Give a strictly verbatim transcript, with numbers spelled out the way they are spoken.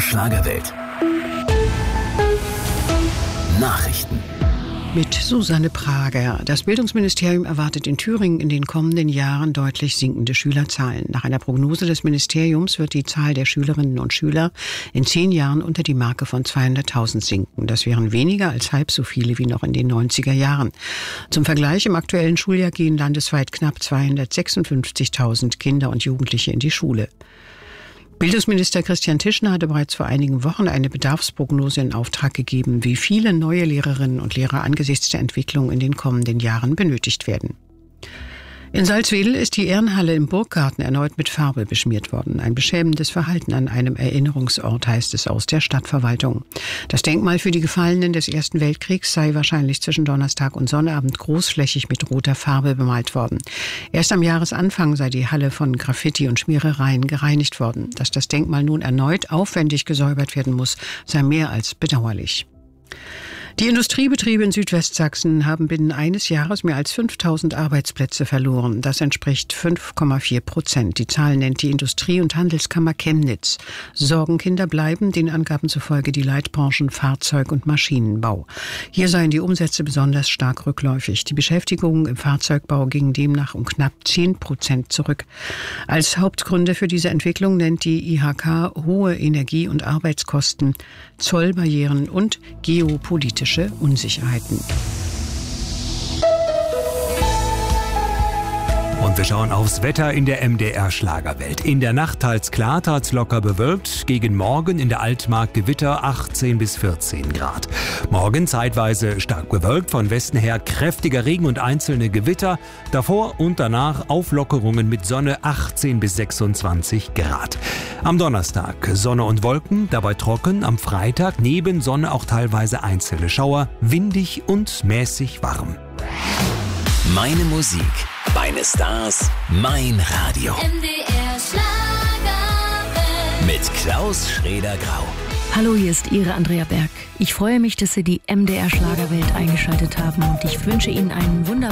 Schlagerwelt. Nachrichten. Mit Susanne Prager. Das Bildungsministerium erwartet in Thüringen in den kommenden Jahren deutlich sinkende Schülerzahlen. Nach einer Prognose des Ministeriums wird die Zahl der Schülerinnen und Schüler in zehn Jahren unter die Marke von zweihunderttausend sinken. Das wären weniger als halb so viele wie noch in den neunziger Jahren. Zum Vergleich, im aktuellen Schuljahr gehen landesweit knapp zweihundertsechsundfünfzigtausend Kinder und Jugendliche in die Schule. Bildungsminister Christian Tischner hatte bereits vor einigen Wochen eine Bedarfsprognose in Auftrag gegeben, wie viele neue Lehrerinnen und Lehrer angesichts der Entwicklung in den kommenden Jahren benötigt werden. In Salzwedel ist die Ehrenhalle im Burggarten erneut mit Farbe beschmiert worden. Ein beschämendes Verhalten an einem Erinnerungsort, heißt es aus der Stadtverwaltung. Das Denkmal für die Gefallenen des Ersten Weltkriegs sei wahrscheinlich zwischen Donnerstag und Sonnabend großflächig mit roter Farbe bemalt worden. Erst am Jahresanfang sei die Halle von Graffiti und Schmierereien gereinigt worden. Dass das Denkmal nun erneut aufwendig gesäubert werden muss, sei mehr als bedauerlich. Die Industriebetriebe in Südwestsachsen haben binnen eines Jahres mehr als fünftausend Arbeitsplätze verloren. Das entspricht fünf Komma vier Prozent. Die Zahl nennt die Industrie- und Handelskammer Chemnitz. Sorgenkinder bleiben den Angaben zufolge die Leitbranchen Fahrzeug- und Maschinenbau. Hier seien die Umsätze besonders stark rückläufig. Die Beschäftigung im Fahrzeugbau ging demnach um knapp zehn Prozent zurück. Als Hauptgründe für diese Entwicklung nennt die I H K hohe Energie- und Arbeitskosten, Zollbarrieren und geopolitische Unsicherheiten. Und wir schauen aufs Wetter in der M D R Schlagerwelt. In der Nacht teils klar, teils locker bewölkt. Gegen Morgen in der Altmark Gewitter achtzehn bis vierzehn Grad. Morgen zeitweise stark bewölkt, von Westen her kräftiger Regen und einzelne Gewitter. Davor und danach Auflockerungen mit Sonne achtzehn bis sechsundzwanzig Grad. Am Donnerstag Sonne und Wolken, dabei trocken. Am Freitag neben Sonne auch teilweise einzelne Schauer, windig und mäßig warm. Meine Musik, meine Stars, mein Radio. M D R Schlagerwelt. Mit Klaus Schrader-Grau. Hallo, hier ist Ihre Andrea Berg. Ich freue mich, dass Sie die M D R Schlagerwelt eingeschaltet haben und ich wünsche Ihnen einen wunderbaren